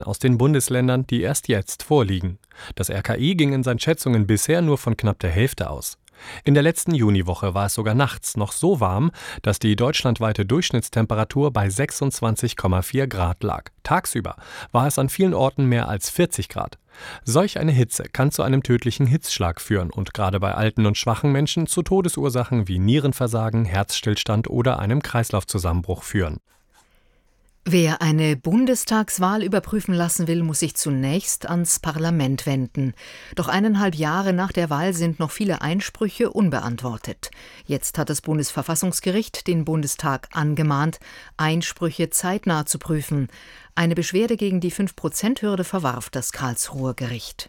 aus den Bundesländern, die erst jetzt vorliegen. Das RKI ging in seinen Schätzungen bisher nur von knapp der Hälfte aus. In der letzten Juniwoche war es sogar nachts noch so warm, dass die deutschlandweite Durchschnittstemperatur bei 26,4 Grad lag. Tagsüber war es an vielen Orten mehr als 40 Grad. Solch eine Hitze kann zu einem tödlichen Hitzschlag führen und gerade bei alten und schwachen Menschen zu Todesursachen wie Nierenversagen, Herzstillstand oder einem Kreislaufzusammenbruch führen. Wer eine Bundestagswahl überprüfen lassen will, muss sich zunächst ans Parlament wenden. Doch 1,5 Jahre nach der Wahl sind noch viele Einsprüche unbeantwortet. Jetzt hat das Bundesverfassungsgericht den Bundestag angemahnt, Einsprüche zeitnah zu prüfen. Eine Beschwerde gegen die 5%-Hürde verwarf das Karlsruher Gericht.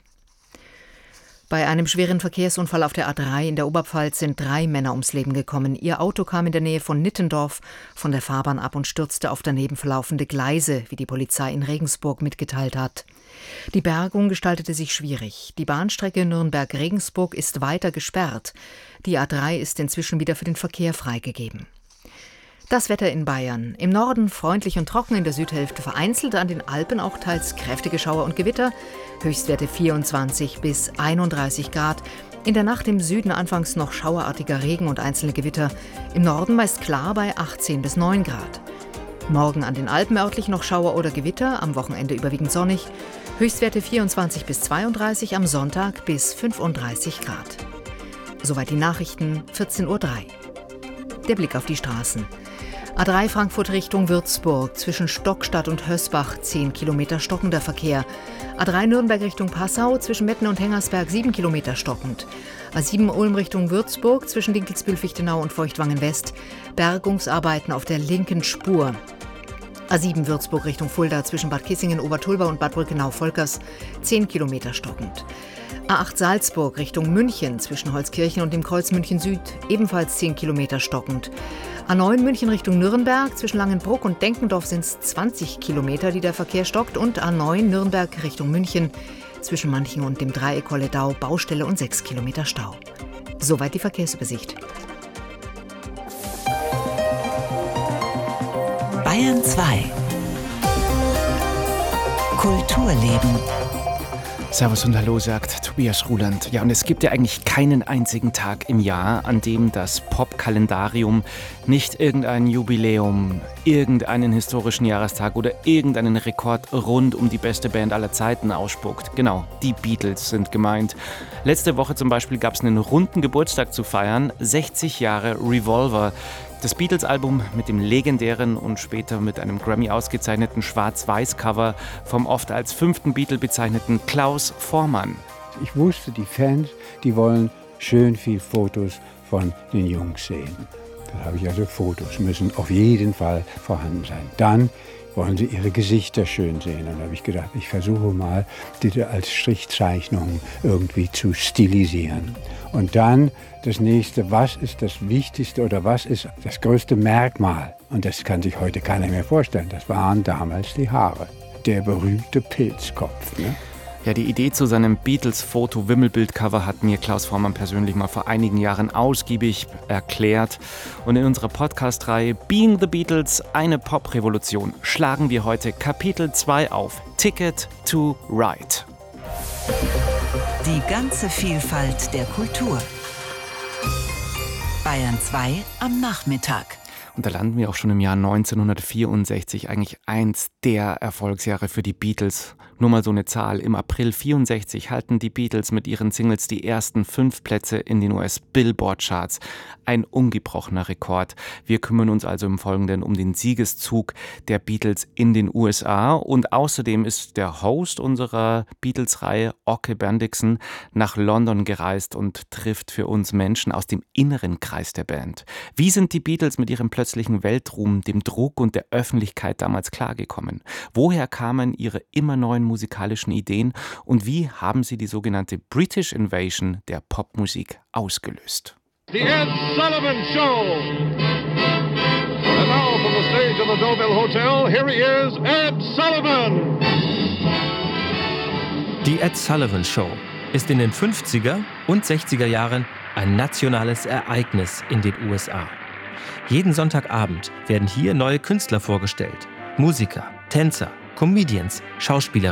Bei einem schweren Verkehrsunfall auf der A3 in der Oberpfalz sind 3 Männer ums Leben gekommen. Ihr Auto kam in der Nähe von Nittendorf von der Fahrbahn ab und stürzte auf daneben verlaufende Gleise, wie die Polizei in Regensburg mitgeteilt hat. Die Bergung gestaltete sich schwierig. Die Bahnstrecke Nürnberg-Regensburg ist weiter gesperrt. Die A3 ist inzwischen wieder für den Verkehr freigegeben. Das Wetter in Bayern. Im Norden freundlich und trocken, in der Südhälfte vereinzelt, an den Alpen auch teils kräftige Schauer und Gewitter. Höchstwerte 24 bis 31 Grad. In der Nacht im Süden anfangs noch schauerartiger Regen und einzelne Gewitter. Im Norden meist klar bei 18 bis 9 Grad. Morgen an den Alpen örtlich noch Schauer oder Gewitter, am Wochenende überwiegend sonnig. Höchstwerte 24 bis 32, am Sonntag bis 35 Grad. Soweit die Nachrichten, 14:03 Uhr. Der Blick auf die Straßen. A3 Frankfurt Richtung Würzburg, zwischen Stockstadt und Hösbach 10 Kilometer stockender Verkehr. A3 Nürnberg Richtung Passau, zwischen Metten und Hengersberg 7 Kilometer stockend. A7 Ulm Richtung Würzburg, zwischen Dinkelsbühl-Fichtenau und Feuchtwangen West, Bergungsarbeiten auf der linken Spur. A7 Würzburg Richtung Fulda, zwischen Bad Kissingen, Obertulba und Bad Brückenau-Volkers 10 Kilometer stockend. A8 Salzburg Richtung München, zwischen Holzkirchen und dem Kreuz München Süd, ebenfalls 10 Kilometer stockend. A9 München Richtung Nürnberg, zwischen Langenbruck und Denkendorf sind es 20 Kilometer, die der Verkehr stockt. Und A9 Nürnberg Richtung München, zwischen Manching und dem Dreieck Holledau, Baustelle und 6 Kilometer Stau. Soweit die Verkehrsübersicht. Bayern 2 Kulturleben. Servus und Hallo, sagt Tobias Ruland. Ja, und es gibt ja eigentlich keinen einzigen Tag im Jahr, an dem das Popkalendarium nicht irgendein Jubiläum, irgendeinen historischen Jahrestag oder irgendeinen Rekord rund um die beste Band aller Zeiten ausspuckt. Genau, die Beatles sind gemeint. Letzte Woche zum Beispiel gab es einen runden Geburtstag zu feiern, 60 Jahre Revolver. Das Beatles-Album mit dem legendären und später mit einem Grammy ausgezeichneten Schwarz-Weiß-Cover vom oft als 5. Beatle bezeichneten Klaus Voormann. Ich wusste, die Fans, die wollen schön viel Fotos von den Jungs sehen. Dann habe ich also Fotos, müssen auf jeden Fall vorhanden sein. Dann wollen sie ihre Gesichter schön sehen. Und da habe ich gedacht, ich versuche mal, die als Strichzeichnung irgendwie zu stilisieren. Und dann das nächste, was ist das Wichtigste oder was ist das größte Merkmal? Und das kann sich heute keiner mehr vorstellen. Das waren damals die Haare. Der berühmte Pilzkopf, ne? Ja, die Idee zu seinem Beatles-Foto-Wimmelbildcover hat mir Klaus Voormann persönlich mal vor einigen Jahren ausgiebig erklärt. Und in unserer Podcast-Reihe Being the Beatles, eine Pop-Revolution, schlagen wir heute Kapitel 2 auf. Ticket to Ride. Die ganze Vielfalt der Kultur. Bayern 2 am Nachmittag. Und da landen wir auch schon im Jahr 1964, eigentlich eins der Erfolgsjahre für die Beatles. Nur mal so eine Zahl, im April 64 halten die Beatles mit ihren Singles die ersten 5 Plätze in den US-Billboard-Charts. Ein ungebrochener Rekord. Wir kümmern uns also im Folgenden um den Siegeszug der Beatles in den USA. Und außerdem ist der Host unserer Beatles-Reihe, Ocke Bendixen, nach London gereist und trifft für uns Menschen aus dem inneren Kreis der Band. Wie sind die Beatles mit ihrem plötzlichen Weltruhm, dem Druck und der Öffentlichkeit damals klargekommen? Woher kamen ihre immer neuen musikalischen Ideen und wie haben sie die sogenannte British Invasion der Popmusik ausgelöst? The Ed Sullivan Show. And now from the stage of the Deauville Hotel, here he is, Ed Sullivan. Die Ed Sullivan Show ist in den 50er und 60er Jahren ein nationales Ereignis in den USA. Jeden Sonntagabend werden hier neue Künstler vorgestellt. Musiker, Tänzer, Comedians, Schauspieler